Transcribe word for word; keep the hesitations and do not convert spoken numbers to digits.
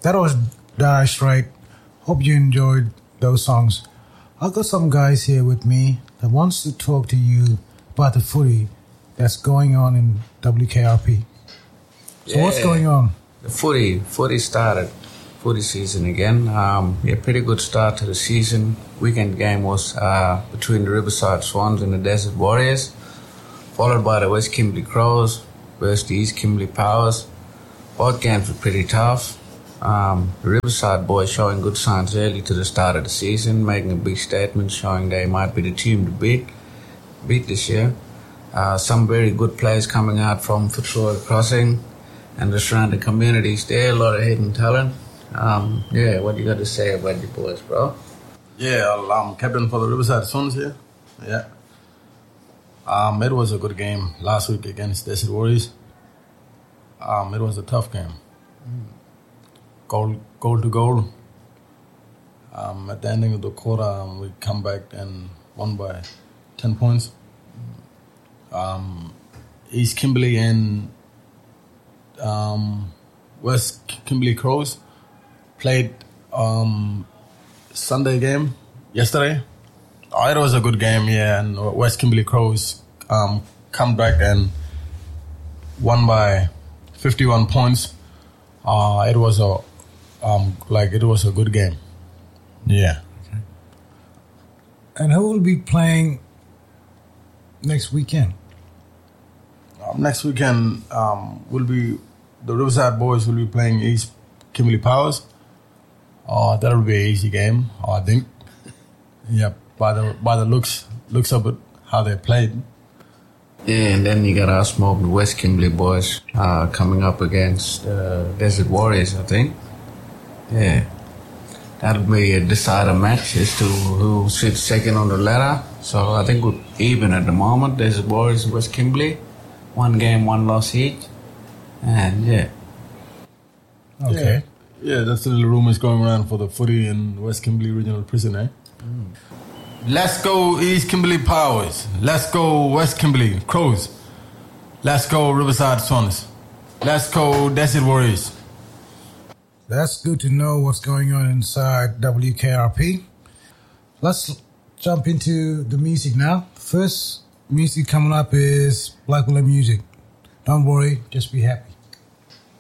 that was Dire Straits. Hope you enjoyed those songs. I've got some guys here with me that wants to talk to you about the footy that's going on in W K R P. So yeah, what's going on? The footy, footy started, footy season again. Um, yeah, pretty good start to the season. Weekend game was uh, between the Riverside Swans and the Desert Warriors, followed by the West Kimberley Crows versus the East Kimberley Powers. Both games were pretty tough. Um, the Riverside boys showing good signs early to the start of the season, making a big statement showing they might be the team to beat beat this year. Uh, some very good players coming out from Fitzroy Crossing and the surrounding communities there, a lot of hidden talent. Um, yeah, what you got to say about your boys, bro? Yeah, I'm captain for the Riverside Swans here. Yeah. Um, it was a good game last week against Desert Warriors. Um, it was a tough game. Mm. Goal, goal to goal. Um, at the ending of the quarter, um, we come back and won by ten points. Um, East Kimberley and um, West Kimberley Crows played um, Sunday game yesterday. Oh, it was a good game, yeah. And West Kimberley Crows um, come back and won by fifty-one points. Uh, it was a Um, like it was a good game. Yeah. Okay. And who will be playing next weekend? Um, next weekend um, will be the Riverside boys will be playing East Kimberley Powers. Uh, that'll be an easy game, I think. Yeah, by the by the looks looks of it, how they played. Yeah, and then you got our small West Kimberley boys uh, coming up against uh, Desert Warriors, I think. Yeah, that'll be a decider match as to who sits second on the ladder. So I think we're even at the moment. There's the Warriors and West Kimberley. One game, one loss each. And yeah. Okay. Yeah, yeah, that's the little rumors going around for the footy in West Kimberley Regional Prison, eh? Mm. Let's go East Kimberley Powers. Let's go West Kimberley Crows. Let's go Riverside Swans. Let's go Desert Warriors. That's good to know what's going on inside W K R P. Let's jump into the music now. First music coming up is Black Willow Music. Don't worry, just be happy.